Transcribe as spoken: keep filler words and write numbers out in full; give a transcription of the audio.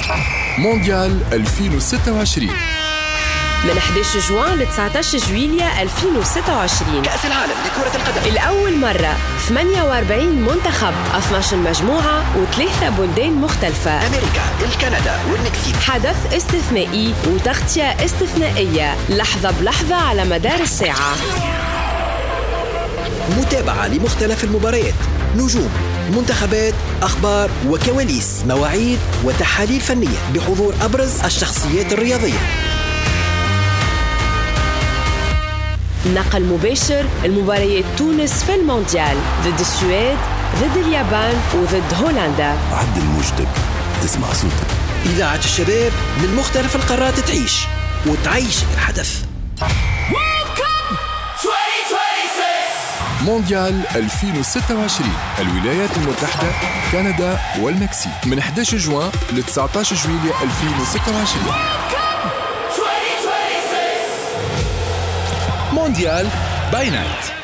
مونديال ألفين وستة وعشرين من أحد عشر جوان ل تسعة عشر جويلية ألفين وستة وعشرين. كأس العالم لكرة القدم الأول مرة ثمانية وأربعين منتخب، اثنتي عشرة مجموعة وثلاثة بلدان مختلفة، أمريكا، الكندا والمكسيك. حدث استثنائي وتغطية استثنائية لحظة بلحظة على مدار الساعة. متابعة لمختلف المباريات، نجوم، منتخبات، أخبار وكواليس، مواعيد وتحاليل فنية بحضور أبرز الشخصيات الرياضية. نقل مباشر المباريات تونس في المونديال ضد السويد، ضد اليابان وضد هولندا. عدل موجتك تسمع صوتك. إذاعة الشباب من مختلف القارات تعيش وتعيش الحدث. مونديال ألفين وستة وعشرين، الولايات المتحدة، كندا والمكسيك، من أحد عشر جوان ل تسعة عشر جويلية ألفين وستة وعشرين. مونديال باي نايت.